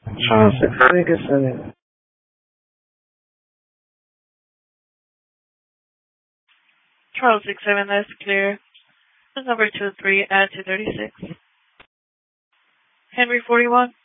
Charles 637. Charles 67, that's clear. Number 23 at 236. Henry 41.